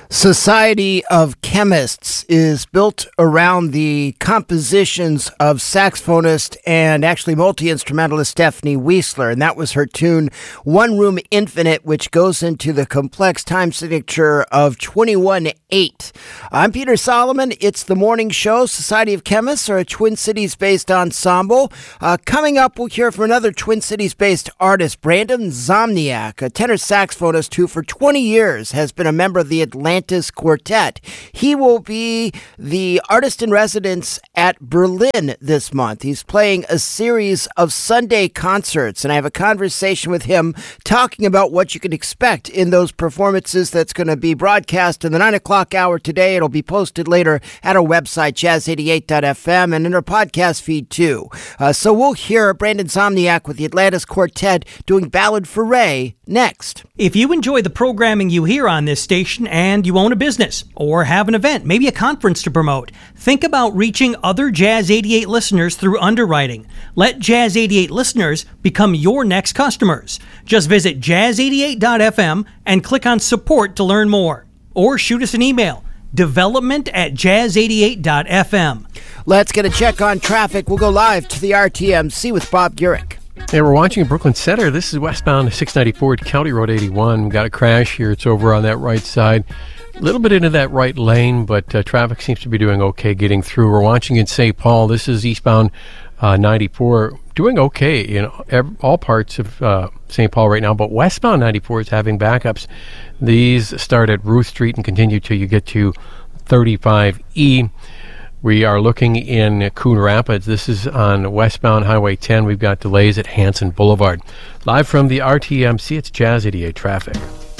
Society of Chemists is built around the compositions of saxophonist and actually multi-instrumentalist Stephanie Weisler, and that was her tune One Room Infinite, which goes into the complex time signature of 21/8. I'm Peter Solomon. It's the morning show. Society of Chemists are a Twin Cities-based ensemble. Coming up, we'll hear from another Twin Cities-based artist, Brandon Zomniak, a tenor saxophonist who for 20 years has been a member of the Atlantis Quartet. He will be the artist in residence at Berlin this month. He's playing a series of Sunday concerts, and I have a conversation with him talking about what you can expect in those performances. That's going to be broadcast in the 9 o'clock hour today. It'll be posted later at our website, jazz88.fm, and in our podcast feed too. So we'll hear Brandon Zomniak with the Atlantis Quartet doing Ballad for Ray next. If you enjoy the programming you hear on this station and you own a business or have an event, maybe a conference to promote, think about reaching other Jazz 88 listeners through underwriting. Let Jazz 88 listeners become your next customers. Just visit jazz88.fm and click on support to learn more. Or shoot us an email, development@jazz88.fm. Let's get a check on traffic. We'll go live to the RTMC with Bob Gurek. Hey, we're watching in Brooklyn Center. This is westbound 694 County Road 81. We've got a crash here. It's over on that right side. A little bit into that right lane, but traffic seems to be doing okay getting through. We're watching in St. Paul. This is eastbound 94. Doing okay in all parts of St. Paul right now, but westbound 94 is having backups. These start at Ruth Street and continue till you get to 35E. We are looking in Coon Rapids. This is on westbound Highway 10. We've got delays at Hanson Boulevard. Live from the RTMC, it's Jazz 88 traffic.